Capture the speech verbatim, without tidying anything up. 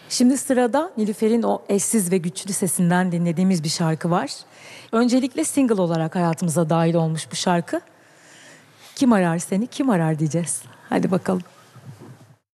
Şimdi sırada Nilüfer'in o eşsiz ve güçlü sesinden dinlediğimiz bir şarkı var. Öncelikle single olarak hayatımıza dahil olmuş bu şarkı. Kim arar seni, kim arar diyeceğiz. Hadi bakalım.